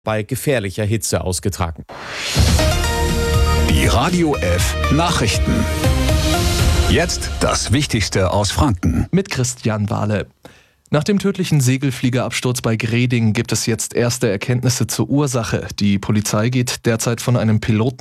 bei gefährlicher Hitze ausgetragen. Die Radio F Nachrichten. Jetzt das Wichtigste aus Franken. Mit Christian Wahle. Nach dem tödlichen Segelfliegerabsturz bei Greding gibt es jetzt erste Erkenntnisse zur Ursache. Die Polizei geht derzeit von einem Piloten